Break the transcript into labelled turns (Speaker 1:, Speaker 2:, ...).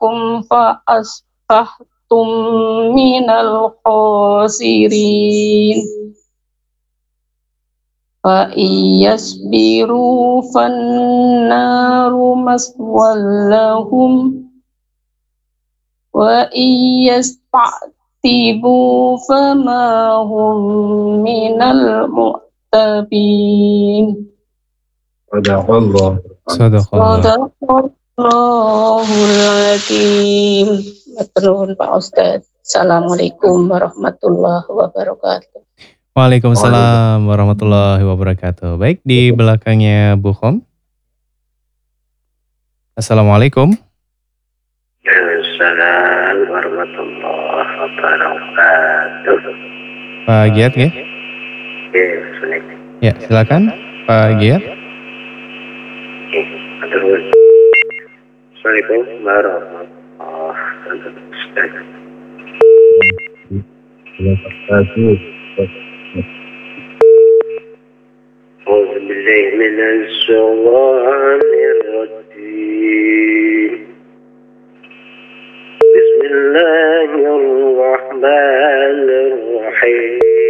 Speaker 1: لكم فأصبحتم من الخاسرين فإن يصبروا فالنار مثوى لهم وإن يستعتبوا فما هم من المعتبين.
Speaker 2: Sadaqallah.
Speaker 1: Sadaqallahul Azim. Matur Pak Ustadz. Assalamualaikum warahmatullahi wabarakatuh.
Speaker 3: Waalaikumsalam warahmatullahi wabarakatuh. Baik, di belakangnya Bu Khom. Assalamualaikum.
Speaker 4: Assalamualaikum warahmatullahi wabarakatuh.
Speaker 3: Pak Giat ya? Ya, silakan Pak Giat.
Speaker 4: Assalamualaikum warahmatullahi
Speaker 2: Wabarakatuh.
Speaker 4: أعوذ بالله من الشيطان الرجيم بسم الله الرحمن الرحيم